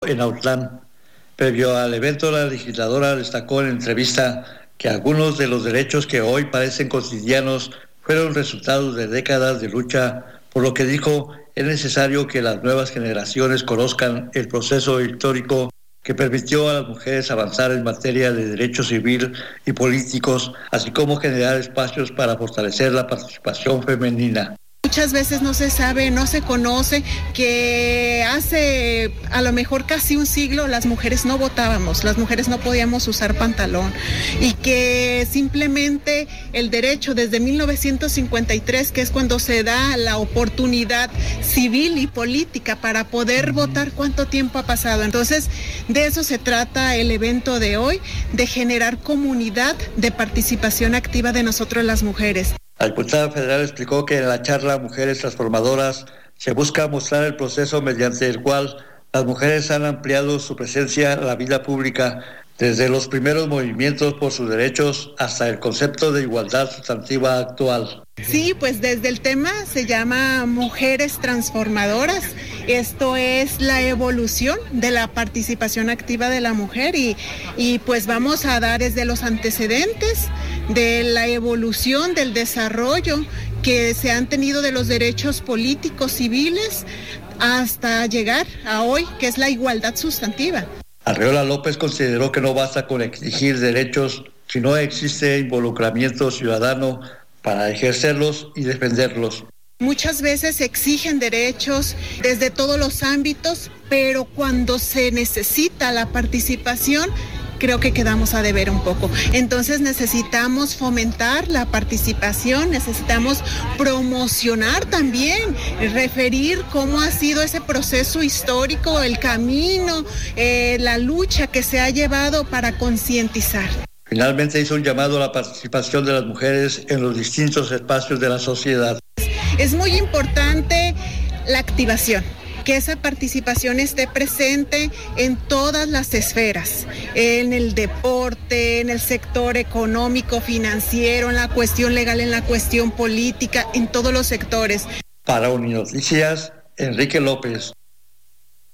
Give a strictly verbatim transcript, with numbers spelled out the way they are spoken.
en Autlán. Previo al evento, la legisladora destacó en entrevista que algunos de los derechos que hoy parecen cotidianos fueron resultados de décadas de lucha, por lo que dijo es necesario que las nuevas generaciones conozcan el proceso histórico que permitió a las mujeres avanzar en materia de derechos civiles y políticos, así como generar espacios para fortalecer la participación femenina. Muchas veces no se sabe, no se conoce que hace a lo mejor casi un siglo las mujeres no votábamos, las mujeres no podíamos usar pantalón y que simplemente el derecho desde mil novecientos cincuenta y tres, que es cuando se da la oportunidad civil y política para poder votar, ¿cuánto tiempo ha pasado? Entonces, de eso se trata el evento de hoy, de generar comunidad de participación activa de nosotros las mujeres. La diputada federal explicó que en la charla Mujeres Transformadoras se busca mostrar el proceso mediante el cual las mujeres han ampliado su presencia en la vida pública, desde los primeros movimientos por sus derechos hasta el concepto de igualdad sustantiva actual. Sí, pues desde el tema se llama Mujeres Transformadoras. Esto es la evolución de la participación activa de la mujer y, y pues vamos a dar desde los antecedentes de la evolución del desarrollo que se han tenido de los derechos políticos civiles hasta llegar a hoy, que es la igualdad sustantiva. Arreola López consideró que no basta con exigir derechos si no existe involucramiento ciudadano para ejercerlos y defenderlos. Muchas veces se exigen derechos desde todos los ámbitos, pero cuando se necesita la participación, creo que quedamos a deber un poco. Entonces necesitamos fomentar la participación, necesitamos promocionar también, referir cómo ha sido ese proceso histórico, el camino, eh, la lucha que se ha llevado para concientizar. Finalmente hizo un llamado a la participación de las mujeres en los distintos espacios de la sociedad. Es muy importante la activación, que esa participación esté presente en todas las esferas, en el deporte, en el sector económico, financiero, en la cuestión legal, en la cuestión política, en todos los sectores. Para Uninoticias, Enrique López.